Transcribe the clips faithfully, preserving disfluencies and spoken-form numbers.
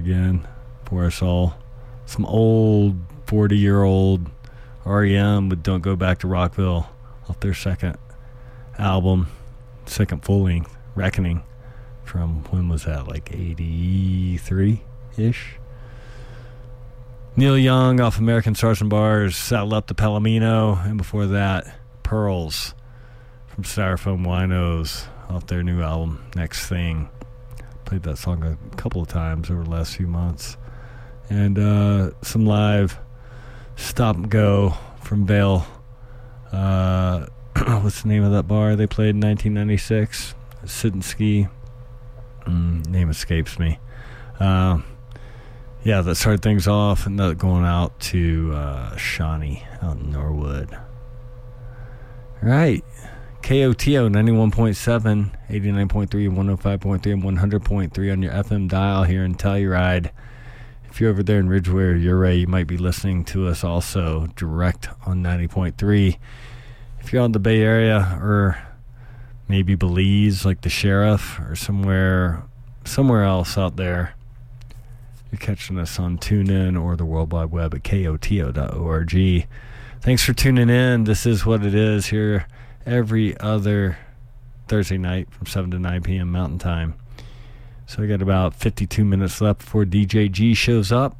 again for us all. Some old forty-year-old R E M with Don't Go Back to Rockville off their second album, second full-length, Reckoning, from, when was that, like eighty-three-ish? Neil Young off American Stars and Bars, Saddle Up to Palomino, and before that, Pearls from Styrofoam Winos off their new album, Next Thing. Played that song a couple of times over the last few months. And uh, some live Stop and Go from Vale. Uh, what's the name of that bar they played in nineteen ninety-six? Sit and Ski. Mm, name escapes me. Uh, yeah, that started things off, and that going out to uh, Shawnee out in Norwood. All right. K O T O ninety-one point seven, eighty-nine point three, one oh five point three, and one hundred point three on your F M dial here in Telluride. If you're over there in Ridgeway or Uray, you might be listening to us also direct on ninety point three. If you're on the Bay Area or maybe Belize, like the Sheriff, or somewhere somewhere else out there, you're catching us on TuneIn or the World Wide Web at K O T O dot org. Thanks for tuning in. This is what it is here every other Thursday night from seven to nine p.m. Mountain Time. So we got about fifty-two minutes left before D J G shows up.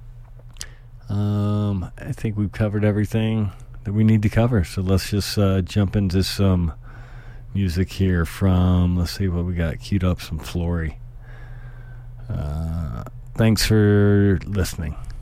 Um, I think we've covered everything that we need to cover. So let's just uh, jump into some music here from, let's see what we got queued up, some Flory. Uh, thanks for listening.